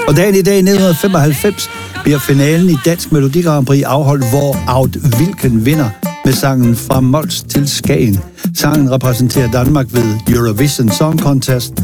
Og dagen i dag, 1995, bliver finalen i Dansk Melodi Grand Prix afholdt, hvor Aud Wilken vinder med sangen Fra Mols til Skagen. Sangen repræsenterer Danmark ved Eurovision Song Contest